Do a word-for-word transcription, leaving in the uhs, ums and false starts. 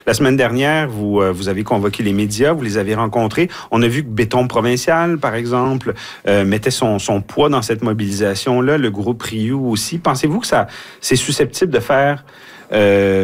La semaine dernière, vous, euh, vous avez convoqué les médias, vous les avez rencontrés. On a vu que Béton Provincial, par exemple, euh, mettait son, son poids dans cette mobilisation-là, le groupe Riou aussi. Pensez-vous que ça c'est susceptible de faire... Euh,